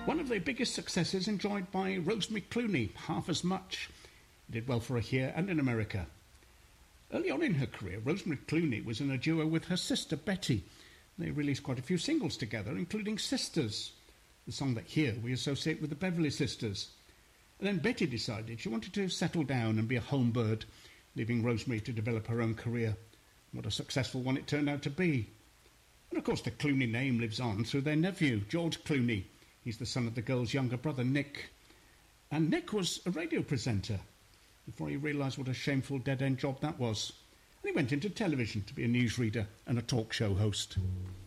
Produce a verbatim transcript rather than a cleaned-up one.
One of the biggest successes enjoyed by Rosemary Clooney, Half as Much. Did well for her here and in America. Early on in her career, Rosemary Clooney was in a duo with her sister Betty. They released quite a few singles together, including Sisters, the song that here we associate with the Beverly Sisters. And then Betty decided she wanted to settle down and be a home bird, leaving Rosemary to develop her own career. What a successful one it turned out to be. And of course the Clooney name lives on through their nephew, George Clooney. He's the son of the girl's younger brother, Nick. And Nick was a radio presenter before he realised what a shameful dead-end job that was. And he went into television to be a newsreader and a talk show host.